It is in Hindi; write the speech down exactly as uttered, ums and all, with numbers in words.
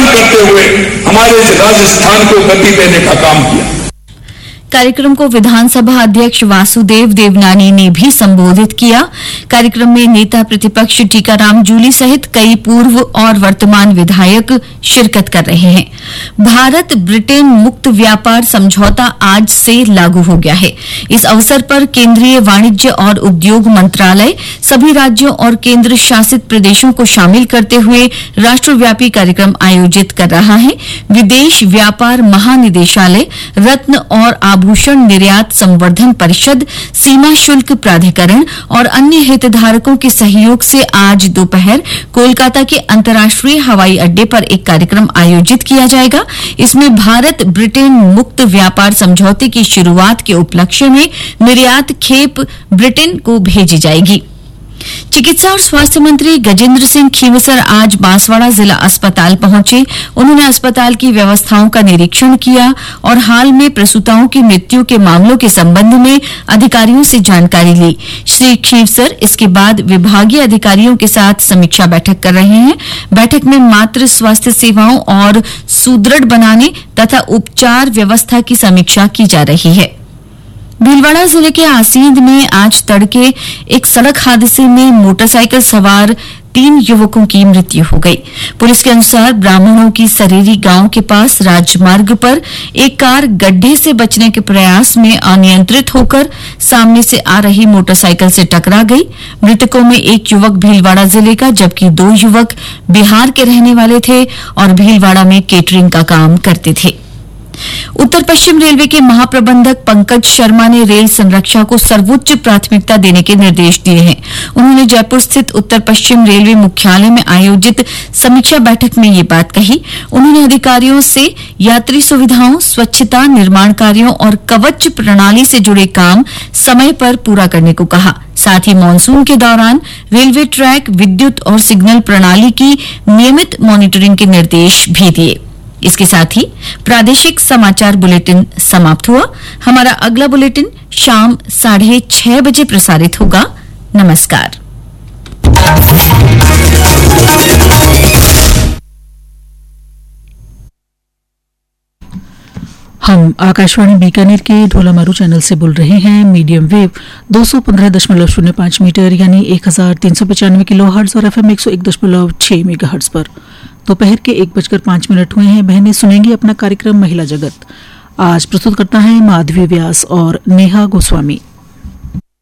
करते हुए हमारे राजस्थान को गति देने का काम किया। कार्यक्रम को विधानसभा अध्यक्ष वासुदेव देवनानी ने भी संबोधित किया। कार्यक्रम में नेता प्रतिपक्ष टीकाराम जूली सहित कई पूर्व और वर्तमान विधायक शिरकत कर रहे हैं। भारत ब्रिटेन मुक्त व्यापार समझौता आज से लागू हो गया है। इस अवसर पर केंद्रीय वाणिज्य और उद्योग मंत्रालय सभी राज्यों और केंद्र शासित प्रदेशों को शामिल करते हुए राष्ट्रव्यापी कार्यक्रम आयोजित कर रहा है। विदेश व्यापार महानिदेशालय, रत्न और आभूषण निर्यात संवर्धन परिषद, सीमा शुल्क प्राधिकरण और अन्य हितधारकों के सहयोग से आज दोपहर कोलकाता के अंतर्राष्ट्रीय हवाई अड्डे पर एक कार्यक्रम आयोजित किया जाएगा। इसमें भारत ब्रिटेन मुक्त व्यापार समझौते की शुरुआत के उपलक्ष्य में निर्यात खेप ब्रिटेन को भेजी जाएगी। चिकित्सा और स्वास्थ्य मंत्री गजेंद्र सिंह खींवसर आज बांसवाड़ा जिला अस्पताल पहुंचे। उन्होंने अस्पताल की व्यवस्थाओं का निरीक्षण किया और हाल में प्रसूताओं की मृत्यु के मामलों के संबंध में अधिकारियों से जानकारी ली। श्री खींवसर इसके बाद विभागीय अधिकारियों के साथ समीक्षा बैठक कर रहे हैं। बैठक में मातृ स्वास्थ्य सेवाओं और सुदृढ़ बनाने तथा उपचार व्यवस्था की समीक्षा की जा रही है। भीलवाड़ा जिले के आसींद में आज तड़के एक सड़क हादसे में मोटरसाइकिल सवार तीन युवकों की मृत्यु हो गई। पुलिस के अनुसार ब्राह्मणों की सरेरी गांव के पास राजमार्ग पर एक कार गड्ढे से बचने के प्रयास में अनियंत्रित होकर सामने से आ रही मोटरसाइकिल से टकरा गई। मृतकों में एक युवक भीलवाड़ा जिले का जबकि दो युवक बिहार के रहने वाले थे और भीलवाड़ा में केटरिंग का काम करते थे। उत्तर पश्चिम रेलवे के महाप्रबंधक पंकज शर्मा ने रेल संरक्षा को सर्वोच्च प्राथमिकता देने के निर्देश दिए हैं। उन्होंने जयपुर स्थित उत्तर पश्चिम रेलवे मुख्यालय में आयोजित समीक्षा बैठक में ये बात कही। उन्होंने अधिकारियों से यात्री सुविधाओं, स्वच्छता, निर्माण कार्यों और कवच प्रणाली से जुड़े काम समय पर पूरा करने को कहा। साथ ही मानसून के दौरान रेलवे ट्रैक, विद्युत और सिग्नल प्रणाली की नियमित मॉनिटरिंग के निर्देश भी दिए। इसके साथ ही प्रादेशिक समाचार बुलेटिन समाप्त हुआ। हमारा अगला बुलेटिन शाम साढ़े छह बजे प्रसारित होगा। नमस्कार। हम आकाशवाणी बीकानेर के ढोलामारू चैनल से बोल रहे हैं। मीडियम वेव दो सौ पंद्रह दशमलव शून्य पांच मीटर यानी एक हजार तीन सौ पचानवे किलो हर्ट्ज और एफएम एक सौ एक दशमलव छह मेगा हर्ट्ज पर दोपहर के एक बजकर पांच मिनट हुए हैं। बहनें सुनेंगी अपना कार्यक्रम महिला जगत। आज प्रस्तुत करता है माधवी व्यास और नेहा गोस्वामी।